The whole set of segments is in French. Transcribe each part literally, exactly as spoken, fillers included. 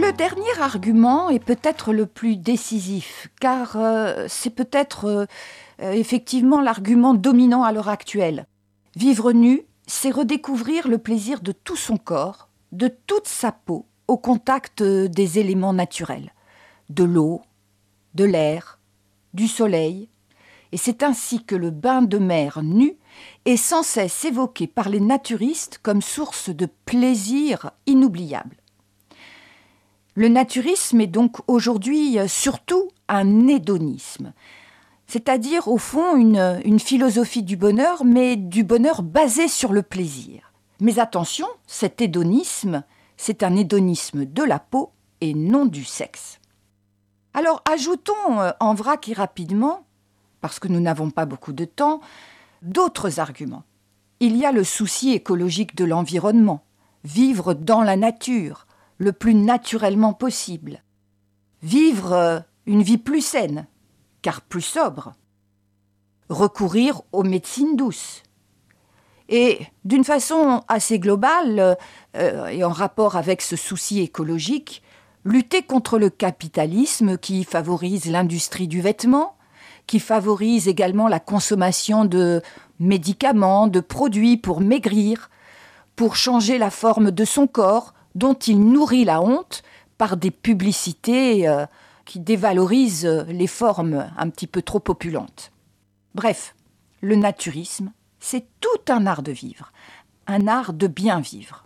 Le dernier argument est peut-être le plus décisif, car euh, c'est peut-être euh, euh, effectivement l'argument dominant à l'heure actuelle. Vivre nu, c'est redécouvrir le plaisir de tout son corps, de toute sa peau, au contact des éléments naturels, de l'eau, de l'air, du soleil. Et c'est ainsi que le bain de mer nu est sans cesse évoqué par les naturistes comme source de plaisir inoubliable. Le naturisme est donc aujourd'hui surtout un hédonisme, c'est-à-dire au fond une, une philosophie du bonheur, mais du bonheur basé sur le plaisir. Mais attention, cet hédonisme, c'est un hédonisme de la peau et non du sexe. Alors ajoutons en vrac et rapidement, parce que nous n'avons pas beaucoup de temps, d'autres arguments. Il y a le souci écologique de l'environnement, vivre dans la nature, le plus naturellement possible. Vivre une vie plus saine, car plus sobre. Recourir aux médecines douces. Et d'une façon assez globale, euh, et en rapport avec ce souci écologique, lutter contre le capitalisme qui favorise l'industrie du vêtement, qui favorise également la consommation de médicaments, de produits pour maigrir, pour changer la forme de son corps, dont il nourrit la honte par des publicités euh, qui dévalorisent les formes un petit peu trop opulentes. Bref, le naturisme, c'est tout un art de vivre, un art de bien vivre.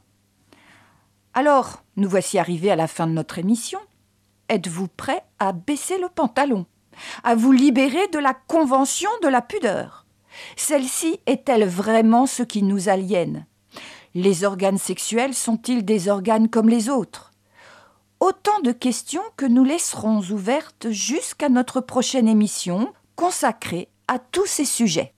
Alors, nous voici arrivés à la fin de notre émission. Êtes-vous prêts à baisser le pantalon, à vous libérer de la convention de la pudeur? Celle-ci est-elle vraiment ce qui nous aliène? Les organes sexuels sont-ils des organes comme les autres? Autant de questions que nous laisserons ouvertes jusqu'à notre prochaine émission consacrée à tous ces sujets.